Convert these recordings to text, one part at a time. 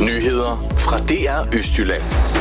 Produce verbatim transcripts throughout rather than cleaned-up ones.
Nyheder fra D R Østjylland.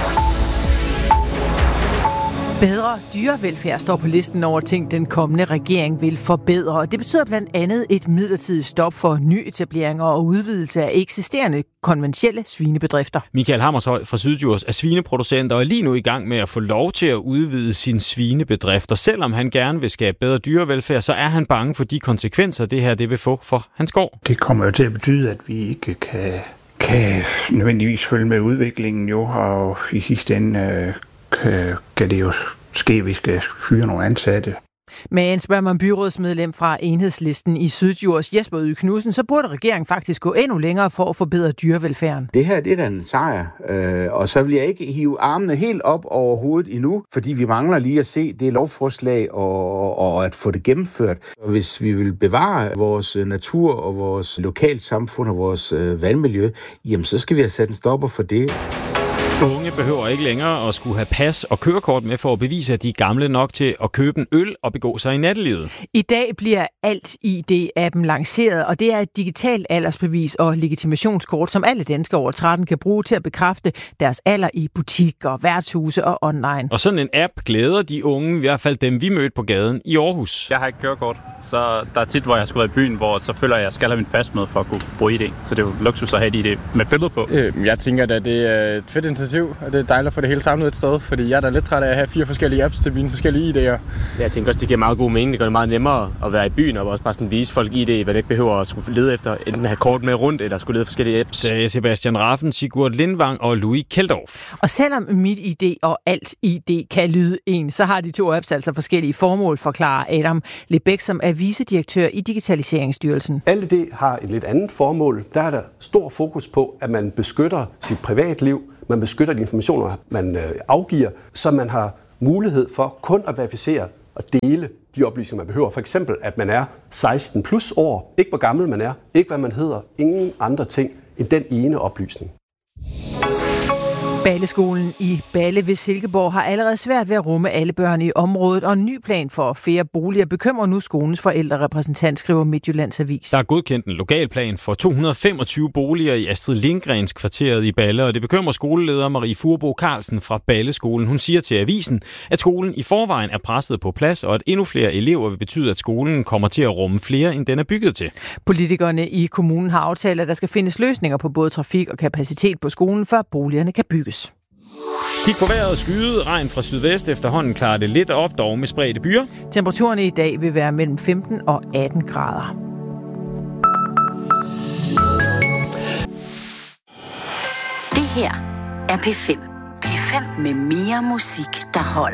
Bedre dyrevelfærd står på listen over ting, den kommende regering vil forbedre. Og det betyder blandt andet et midlertidigt stop for nyetableringer og udvidelse af eksisterende konventionelle svinebedrifter. Michael Hammershøj fra Syddjurs er svineproducent og er lige nu i gang med at få lov til at udvide sin svinebedrift. Og selvom han gerne vil skabe bedre dyrevelfærd, så er han bange for de konsekvenser, det her det vil få for hans gård. Det kommer jo til at betyde, at vi ikke kan, kan nødvendigvis følge med udviklingen jo, og i sidste ende øh, kan, kan det jo ske, at vi skal fyre nogle ansatte. Men spørger man byrådsmedlem fra Enhedslisten i Syddjurs, Jesper Yde Knudsen, så burde regeringen faktisk gå endnu længere for at forbedre dyrevelfærden. Det her det er da en sejr, øh, og så vil jeg ikke hive armene helt op over hovedet endnu, fordi vi mangler lige at se det lovforslag og, og at få det gennemført. Og hvis vi vil bevare vores natur og vores lokalsamfund og vores øh, vandmiljø, jamen så skal vi have sat en stopper for det. Unge behøver ikke længere at skulle have pas og kørekort med for at bevise, at de er gamle nok til at købe en øl og begå sig i nattelivet. I dag bliver Alt I D-appen lanceret, og det er et digitalt aldersbevis og legitimationskort, som alle danskere over tretten kan bruge til at bekræfte deres alder i butikker, værtshuse og online. Og sådan en app glæder de unge, i hvert fald dem vi mødte på gaden i Aarhus. Jeg har ikke kørekort, så der er tit, hvor jeg skal være i byen, hvor så føler jeg, at jeg skal have mit pas med for at kunne bruge I D. Så det er jo luksus at have et I D med billede på. Jeg tænker, at det er et fedt initiativ, og det er dejligt at få det hele samlet et sted, fordi jeg er da lidt træt af at have fire forskellige apps til mine forskellige I D'er. Jeg tænker også, det giver meget god mening. Det gør det meget nemmere at være i byen og også bare sådan vise folk I D, hvad det ikke behøver at skulle lede efter, enten have kort med rundt eller skulle lede forskellige apps. Sagde Sebastian Raffen, Sigurd Lindvang og Louis Keldorf. Og selvom Mit I D og Alt I D kan lyde en, så har de to apps altså forskellige formål, forklarer Adam Lebæk, som er vicedirektør i Digitaliseringsstyrelsen. Alt I D har et lidt andet formål. Der er der stor fokus på, at man beskytter sit privatliv, man beskytter de informationer, man afgiver, så man har mulighed for kun at verificere og dele de oplysninger, man behøver. For eksempel, at man er seksten plus år, ikke hvor gammel man er, ikke hvad man hedder, ingen andre ting end den ene oplysning. Balleskolen i Balle ved Silkeborg har allerede svært ved at rumme alle børn i området, og en ny plan for flere boliger bekymrer nu skolens forældrerepræsentant, skriver Midtjyllands Avis. Der er godkendt en lokalplan for to hundrede og femogtyve boliger i Astrid Lindgrens kvarteret i Balle, og det bekymrer skoleleder Marie Furbo Carlsen fra Balleskolen. Hun siger til avisen, at skolen i forvejen er presset på plads, og at endnu flere elever vil betyde, at skolen kommer til at rumme flere, end den er bygget til. Politikerne i kommunen har aftalt, at der skal findes løsninger på både trafik og kapacitet på skolen, før boligerne kan bygges. Kig på vejret, skyde, regn fra sydvest. Efterhånden klarer det lidt op, dog med spredte byer. Temperaturerne i dag vil være mellem femten og atten grader. Det her er P fem. P fem med mere musik, der holder.